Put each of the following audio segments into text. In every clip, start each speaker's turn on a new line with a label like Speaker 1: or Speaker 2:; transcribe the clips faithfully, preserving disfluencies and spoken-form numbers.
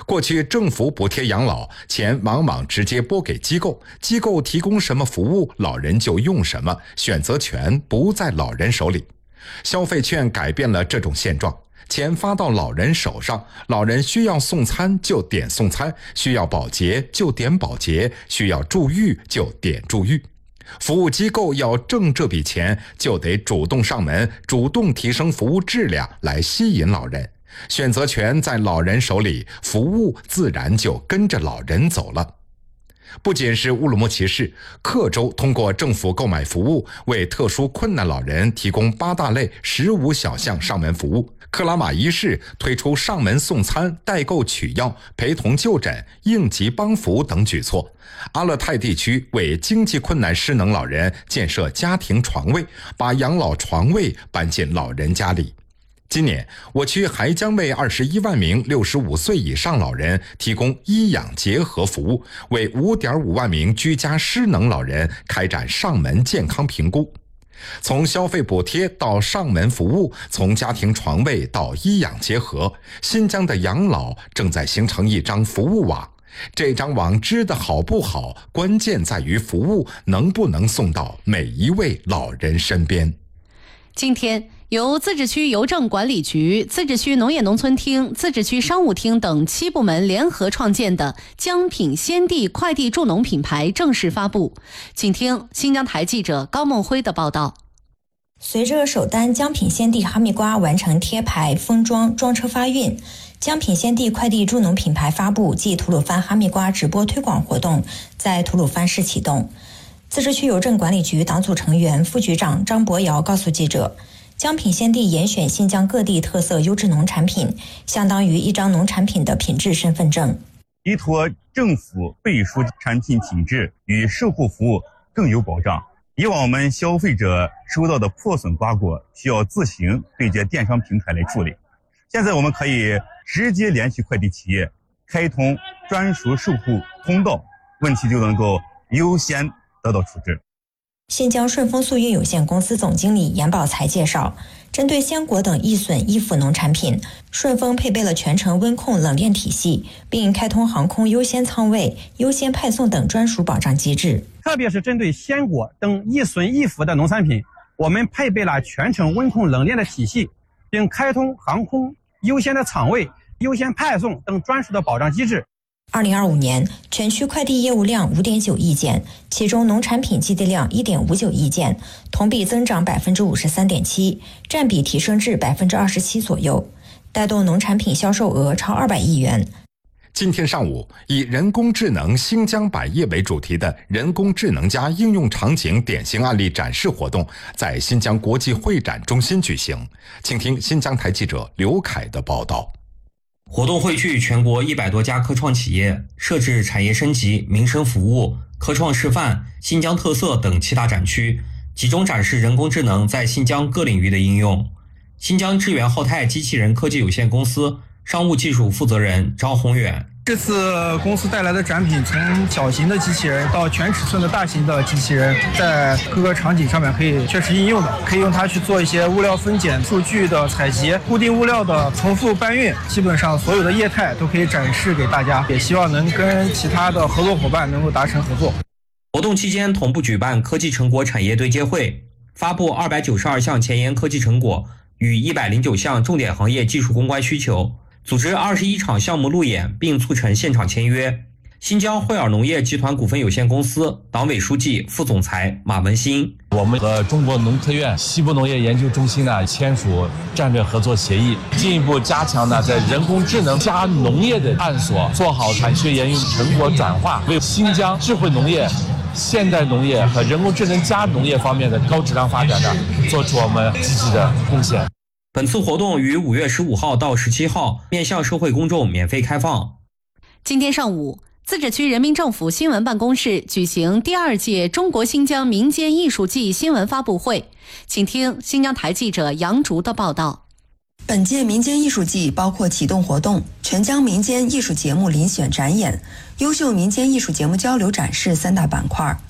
Speaker 1: 过去政府补贴养老，钱往往直接拨给机构，机构提供什么服务，老人就用什么，选择权不在老人手里。消费券改变了这种现状，钱发到老人手上，老人需要送餐就点送餐，需要保洁就点保洁，需要住院就点住院。服务机构要挣这笔钱，就得主动上门，主动提升服务质量来吸引老人。选择权在老人手里，服务自然就跟着老人走了。不仅是乌鲁木齐市，克州通过政府购买服务，为特殊困难老人提供八大类十五小项上门服务。克拉玛依市推出上门送餐、代购取药、陪同就诊、应急帮扶等举措。阿勒泰地区为经济困难失能老人建设家庭床位，把养老床位搬进老人家里。今年，我区还将为二十一万名六十五岁以上老人提供医养结合服务，为五点五万名居家失能老人开展上门健康评估。从消费补贴到上门服务，从家庭床位到医养结合，新疆的养老正在形成一张服务网。这张网织得好不好，关键在于服务能不能送到每一位老人身边。
Speaker 2: 今天，由自治区邮政管理局、自治区农业农村厅、自治区商务厅等七部门联合创建的江品鲜地快递助农品牌正式发布。请听新疆台记者高梦辉的报道。
Speaker 3: 随着首单江品鲜地哈密瓜完成贴牌、封装、装车发运，江品鲜地快递助农品牌发布暨吐鲁番哈密瓜直播推广活动在吐鲁番市启动。自治区邮政管理局党组成员、副局长张博尧告诉记者，江品鲜地严选新疆各地特色优质农产品，相当于一张农产品的品质身份证。
Speaker 4: 依托政府背书产品品质与售后服务更有保障。以往我们消费者收到的破损瓜果需要自行对接电商平台来处理，现在我们可以直接联系快递企业，开通专属售后通道，问题就能够优先得到处置。
Speaker 3: 新疆顺丰速运有限公司总经理严宝才介绍，针对鲜果等易损易腐农产品，顺丰配备了全程温控冷链体系，并开通航空优先舱位、优先派送等专属保障机制。
Speaker 5: 特别是针对鲜果等易损易腐的农产品，我们配备了全程温控冷链的体系，并开通航空优先的舱位、优先派送等专属的保障机制。
Speaker 3: 二零二五年，全区快递业务量 五点九亿件，其中农产品寄递量 一点五九亿件，同比增长 百分之五十三点七， 占比提升至 百分之二十七 左右，带动农产品销售额超二百亿元。
Speaker 1: 今天上午，以人工智能新疆百业为主题的人工智能加应用场景典型案例展示活动在新疆国际会展中心举行。请听新疆台记者刘凯的报道。
Speaker 6: 活动汇聚全国一百多家科创企业，设置产业升级、民生服务、科创示范、新疆特色等七大展区，集中展示人工智能在新疆各领域的应用。新疆智源浩泰机器人科技有限公司商务技术负责人张宏远，
Speaker 5: 这次公司带来的展品从小型的机器人到全尺寸的大型的机器人，在各个场景上面可以确实应用的，可以用它去做一些物料分拣、数据的采集、固定物料的重复搬运，基本上所有的业态都可以展示给大家，也希望能跟其他的合作伙伴能够达成合作。
Speaker 6: 活动期间同步举办科技成果产业对接会，发布二百九十二项前沿科技成果与一百零九项重点行业技术攻关需求，组织二十一场项目路演，并促成现场签约。新疆惠尔农业集团股份有限公司党委书记、副总裁马文新，
Speaker 7: 我们和中国农科院西部农业研究中心呢签署战略合作协议，进一步加强呢在人工智能加农业的探索，做好产学研用成果转化，为新疆智慧农业、现代农业和人工智能加农业方面的高质量发展呢做出我们积极的贡献。
Speaker 6: 本次活动于五月十五号到十七号面向社会公众免费开放。
Speaker 2: 今天上午，自治区人民政府新闻办公室举行第二届中国新疆民间艺术季新闻发布会，请听新疆台记者杨竹的报道。
Speaker 8: 本届民间艺术季包括启动活动、全疆民间艺术节目遴选展演、优秀民间艺术节目交流展示三大板块。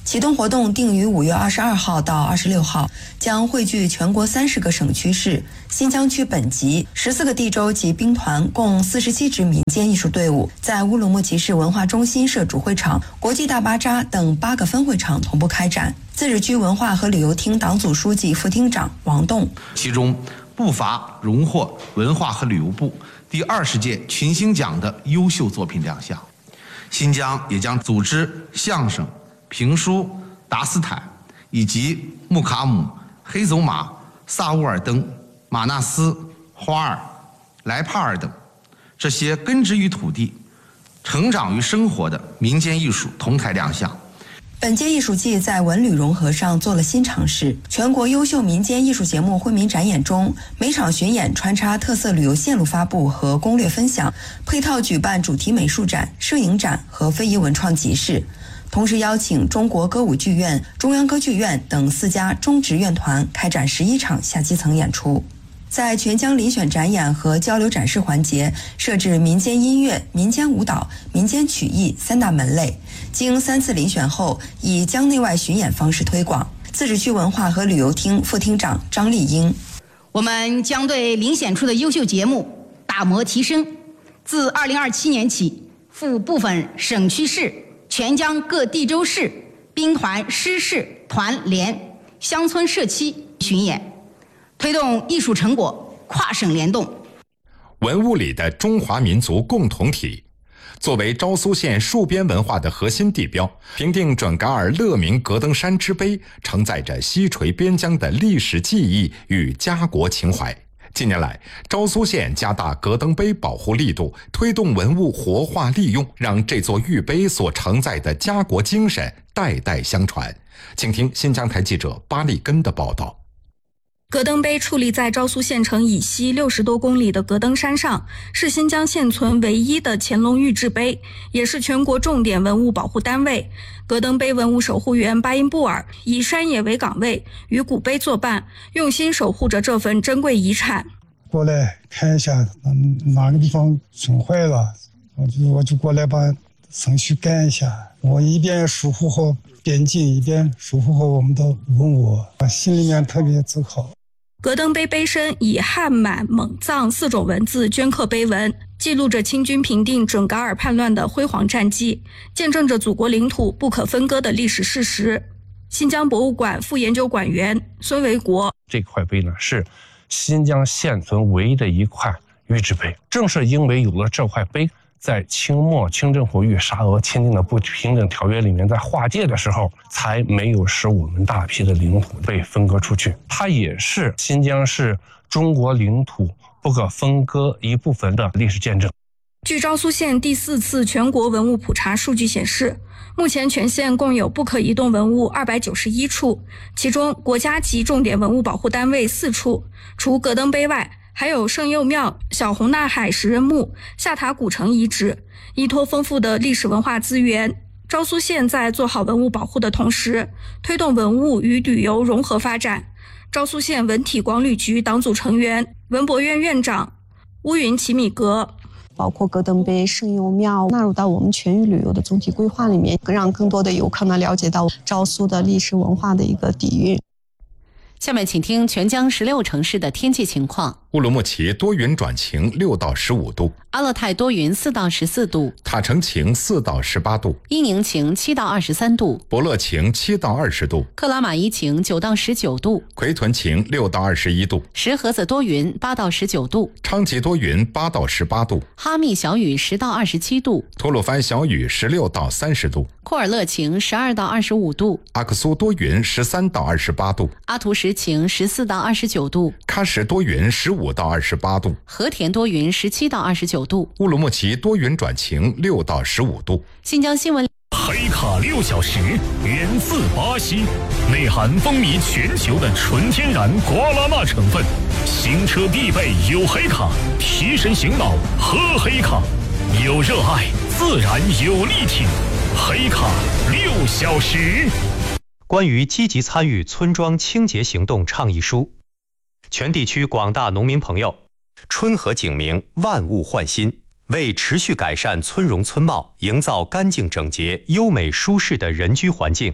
Speaker 8: 启动活动定于五月二十二号到二十六号，将汇聚全国三十个省区市、新疆区本级、十四个地州及兵团共四十七支民间艺术队伍，在乌鲁木齐市文化中心设主会场、国际大巴扎等八个分会场同步开展。自治区文化和旅游厅党组书记、副厅长王栋，
Speaker 9: 其中不乏荣获文化和旅游部第二十届群星奖的优秀作品亮相。新疆也将组织相声、评书、达斯坦以及木卡姆、黑走马、萨乌尔登、马纳斯、花儿、莱帕尔等这些根植于土地、成长于生活的民间艺术同台亮相。
Speaker 8: 本届艺术季在文旅融合上做了新尝试，全国优秀民间艺术节目惠民展演中，每场巡演穿插特色旅游线路发布和攻略分享，配套举办主题美术展、摄影展和非遗文创集市，同时邀请中国歌舞剧院、中央歌剧院等四家中职院团开展十一场下基层演出。在全疆遴选展演和交流展示环节，设置民间音乐、民间舞蹈、民间曲艺三大门类，经三次遴选后，以疆内外巡演方式推广。自治区文化和旅游厅副厅长张丽英，
Speaker 10: 我们将对遴选出的优秀节目打磨提升，自二零二七年起，赴部分省区市、全疆各地州市、兵团师事团联、乡村社区巡演，推动艺术成果跨省联动。
Speaker 1: 文物里的中华民族共同体，作为昭苏县戍边文化的核心地标，平定准噶尔勒明格登山之碑，承载着西垂边疆的历史记忆与家国情怀。近年来，昭苏县加大格登碑保护力度，推动文物活化利用，让这座玉碑所承载的家国精神代代相传。请听新疆台记者巴利根的报道。
Speaker 11: 格登碑矗立在昭苏县城以西六十多公里的格登山上，是新疆现存唯一的乾隆御制碑，也是全国重点文物保护单位。格登碑文物守护员巴音布尔以山野为岗位，与古碑作伴，用心守护着这份珍贵遗产。
Speaker 12: 过来看一下哪个地方损坏了，我就我就过来把程序干一下。我一边守护好边境，一边守护好我们的文物，心里面特别自豪。
Speaker 11: 格登碑碑身以汉满蒙藏四种文字镌刻碑文，记录着清军平定准噶尔叛乱的辉煌战绩，见证着祖国领土不可分割的历史事实。新疆博物馆副研究馆员孙维国，
Speaker 7: 这块碑呢是新疆现存唯一的一块玉制碑，正是因为有了这块碑，在清末清政府与沙俄签订的不平等条约里面，在划界的时候才没有使我们大批的领土被分割出去。它也是新疆是中国领土不可分割一部分的历史见证。
Speaker 11: 据昭苏县第四次全国文物普查数据显示，目前全县共有不可移动文物二百九十一处，其中国家级重点文物保护单位四处，除格登碑外，还有圣佑庙、小红纳海石人墓、下塔古城遗址。依托丰富的历史文化资源，昭苏县在做好文物保护的同时，推动文物与旅游融合发展。昭苏县文体广旅局党组成员、文博院院长乌云齐米格，
Speaker 13: 包括格登碑、圣佑庙纳入到我们全域旅游的总体规划里面，让更多的游客呢了解到昭苏的历史文化的一个底蕴。
Speaker 2: 下面请听全疆十六城市的天气情况。
Speaker 1: 乌鲁木齐多云转晴，六到十五度；
Speaker 2: 阿勒泰多云，四到十四度；
Speaker 1: 塔城晴，四到十八度；
Speaker 2: 伊宁晴，七到二十三度；
Speaker 1: 博乐晴，七到二十度；
Speaker 2: 克拉玛依晴，九到十九度；
Speaker 1: 奎屯晴，六到二十一度；
Speaker 2: 石河子多云，八到十九度；
Speaker 1: 昌吉多云，八到十八度；
Speaker 2: 哈密小雨，十到二十七度；
Speaker 1: 吐鲁番小雨，十六到三十度；
Speaker 2: 库尔勒晴，十二到二十五度；
Speaker 1: 阿克苏多云，十三到二十八度；
Speaker 2: 阿图什晴，十四到二十九度；
Speaker 1: 喀什多云，十五到二十八度；
Speaker 2: 和田多云，十七到二十九度；
Speaker 1: 乌鲁木齐多云转晴，六到十五度。
Speaker 2: 新疆新闻。
Speaker 14: 黑卡六小时源自巴西，内含风靡全球的纯天然瓜拉纳成分，行车必备有黑卡，提神醒脑喝黑卡，有热爱自然有力挺，黑卡六小时。
Speaker 15: 关于积极参与村庄清洁行动倡议书，全地区广大农民朋友，春和景明，万物焕新。为持续改善村容村貌，营造干净整洁、优美舒适的人居环境，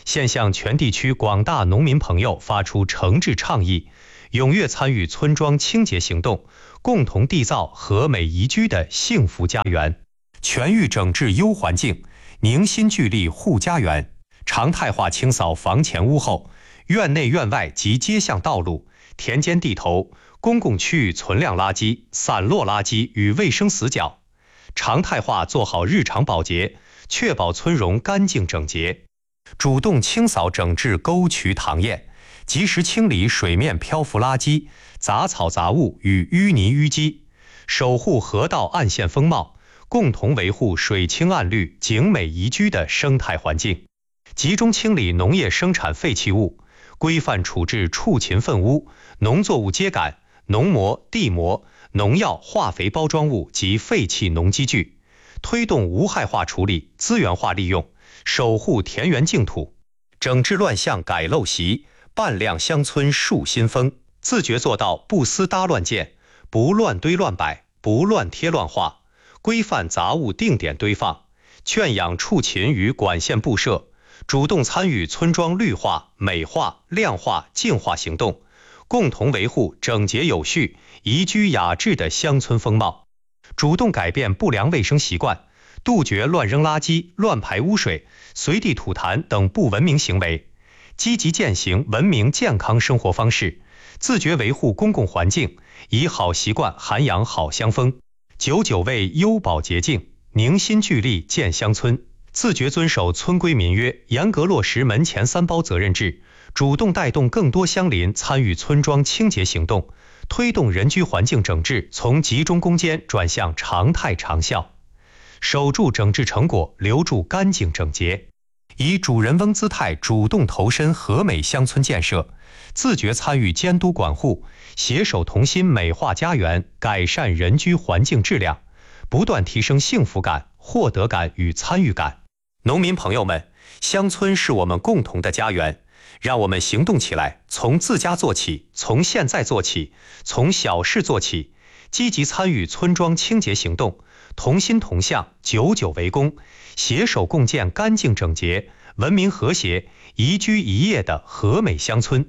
Speaker 15: 现向全地区广大农民朋友发出诚挚倡议，踊跃参与村庄清洁行动，共同缔造和美宜居的幸福家园。全域整治优环境，凝心聚力护家园。常态化清扫房前屋后、院内院外及街巷道路、田间地头、公共区域存量垃圾、散落垃圾与卫生死角。常态化做好日常保洁，确保村容干净整洁。主动清扫整治沟渠塘堰，及时清理水面漂浮垃圾、杂草杂物与淤泥淤积，守护河道岸线风貌，共同维护水清岸绿、景美宜居的生态环境。集中清理农业生产废弃物，规范处置畜禽粪污、农作物秸秆、农膜、地膜、农药、化肥包装物及废弃农机具，推动无害化处理、资源化利用，守护田园净土。整治乱象改陋习，办亮乡村树新风，自觉做到不私搭乱建，不乱堆乱摆，不乱贴乱画，规范杂物定点堆放，圈养畜禽于管线布设，主动参与村庄绿化、美化、亮化、净化行动，共同维护整洁有序、宜居雅致的乡村风貌。主动改变不良卫生习惯，杜绝乱扔垃圾、乱排污水、随地吐痰等不文明行为，积极践行文明健康生活方式，自觉维护公共环境，以好习惯涵养好乡风，久久为优保洁净，凝心聚力建乡村。自觉遵守村规民约，严格落实门前三包责任制，主动带动更多乡邻参与村庄清洁行动，推动人居环境整治从集中攻坚转向常态长效，守住整治成果，留住干净整洁，以主人翁姿态主动投身和美乡村建设，自觉参与监督管护，携手同心美化家园，改善人居环境质量，不断提升幸福感、获得感与参与感。农民朋友们，乡村是我们共同的家园，让我们行动起来，从自家做起，从现在做起，从小事做起，积极参与村庄清洁行动，同心同向，久久为功，携手共建干净整洁、文明和谐、宜居宜业的和美乡村。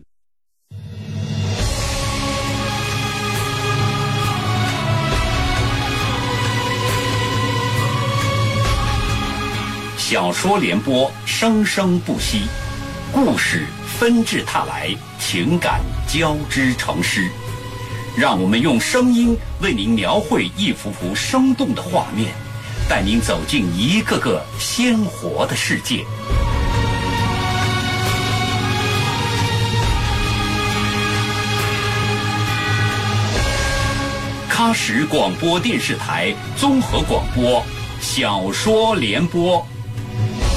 Speaker 16: 小说联播，生生不息，故事纷至沓来，情感交织成诗。让我们用声音为您描绘一幅幅生动的画面，带您走进一个个鲜活的世界。喀什广播电视台综合广播，小说联播。